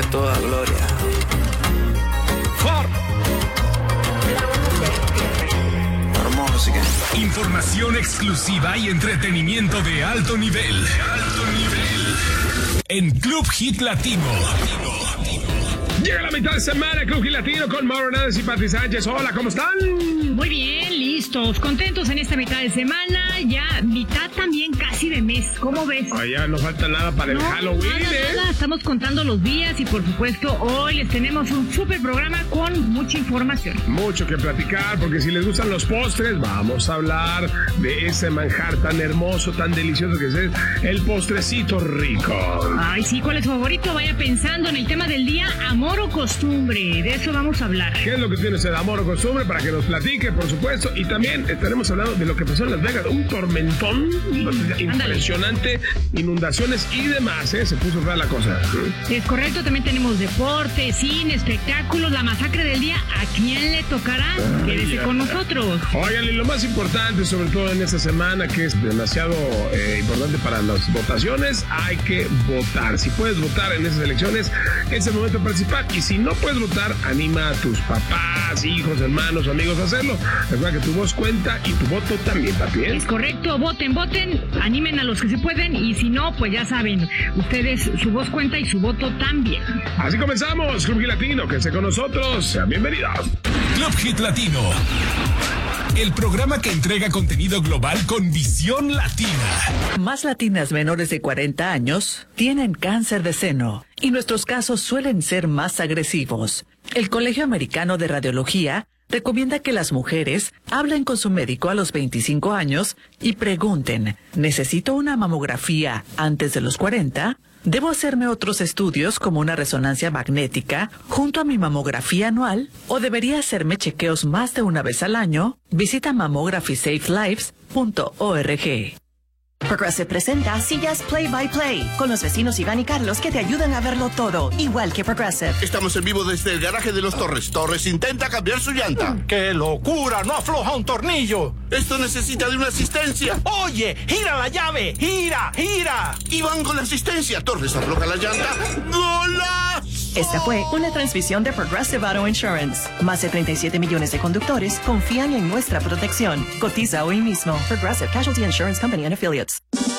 daré toda gloria. Hermoso, así que... Información exclusiva y entretenimiento de alto nivel. En Club Hit Latino. Llega la mitad de semana, Club Hit Latino con Mauro Hernández y Pati Sánchez. Hola, ¿cómo están? Muy bien, listos, contentos en esta mitad de semana, ya mitad también casi de mes, ¿cómo ves? Ya no falta nada para el Halloween, nada, estamos contando los días y por supuesto hoy les tenemos un súper programa con mucha información. Mucho que platicar, porque si les gustan los postres, vamos a hablar de ese manjar tan hermoso, tan delicioso que es el postrecito rico. Ay, sí, ¿cuál es su favorito? Vaya pensando en el tema del día, amor o costumbre, de eso vamos a hablar. ¿Qué es lo que tiene ese amor o costumbre? Para que nos platique, por supuesto, y también estaremos hablando de lo que pasó en Las Vegas, un tormentón impresionante, inundaciones y demás, se puso fea la cosa. Es correcto, también tenemos deporte, cine, espectáculos, la masacre del día, ¿a quién le tocará? Quédese con nosotros. Oigan, y lo más importante, sobre todo en esta semana, que es demasiado importante para las votaciones, hay que votar. Si puedes votar en esas elecciones, es el momento de participar. Y si no puedes votar, anima a tus papás, hijos, hermanos, amigos a hacerlo. Recuerda que tu voz cuenta y tu voto también, papi. Es correcto, voten, animen a los que se pueden y si no, pues ya saben, ustedes, su voz cuenta y su voto también. Así comenzamos, Club Hit Latino, que esté con nosotros, sean bienvenidos. Club Hit Latino, el programa que entrega contenido global con visión latina. Más latinas menores de 40 años tienen cáncer de seno y nuestros casos suelen ser más agresivos. El Colegio Americano de Radiología recomienda que las mujeres hablen con su médico a los 25 años y pregunten, ¿necesito una mamografía antes de los 40? ¿Debo hacerme otros estudios como una resonancia magnética junto a mi mamografía anual? ¿O debería hacerme chequeos más de una vez al año? Visita mammographysafelifes.org. Progressive presenta Sillas Play by Play con los vecinos Iván y Carlos que te ayudan a verlo todo, igual que Progressive. Estamos en vivo desde el garaje de los Torres. Torres intenta cambiar su llanta. ¡Qué locura! ¡No afloja un tornillo! Esto necesita de una asistencia. ¡Oye! ¡Gira la llave! ¡Gira! Iván con la asistencia. Torres afloja la llanta. ¡Golazo! Esta fue una transmisión de Progressive Auto Insurance. Más de 37 millones de conductores confían en nuestra protección. Cotiza hoy mismo. Progressive Casualty Insurance Company and Affiliates.